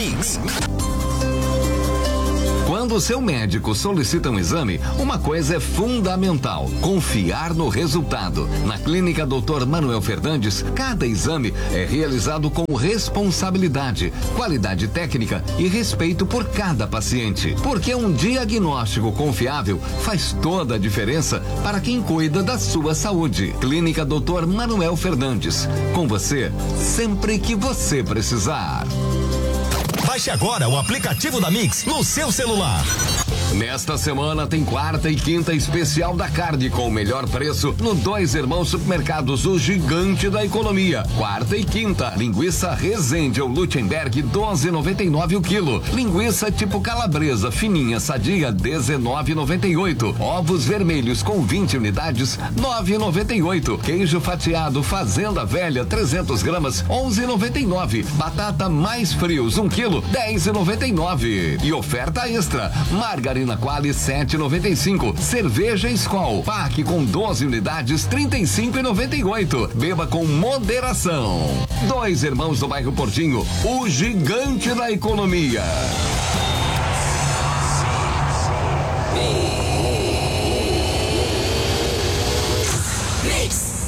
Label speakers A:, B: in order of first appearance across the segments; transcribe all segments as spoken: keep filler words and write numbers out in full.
A: Mix.
B: Quando o seu médico solicita um exame, uma coisa é fundamental: confiar no resultado. Na Clínica doutor Manuel Fernandes, cada exame é realizado com responsabilidade, qualidade técnica e respeito por cada paciente. Porque um diagnóstico confiável faz toda a diferença para quem cuida da sua saúde. Clínica doutor Manuel Fernandes, com você sempre que você precisar.
A: Baixe agora o aplicativo da Mix no seu celular.
B: Nesta semana tem quarta e quinta especial da carne com o melhor preço no Dois Irmãos Supermercados, o gigante da economia. Quarta e quinta, linguiça Resende ou Luttenberg doze e noventa e nove o quilo. Linguiça tipo calabresa fininha sadia dezenove e noventa e oito. Ovos vermelhos com vinte unidades nove e noventa e oito. Queijo fatiado Fazenda Velha trezentos gramas onze e noventa e nove. Batata mais frios um quilo dez e noventa e nove. E oferta extra, margarina Quali sete e noventa e cinco. Cerveja Skol pack com doze unidades trinta e cinco e noventa e oito. Beba com moderação. Dois Irmãos do bairro Portinho, o gigante da economia.
C: Mix.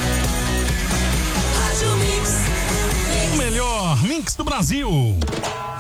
D: O melhor mix do Brasil.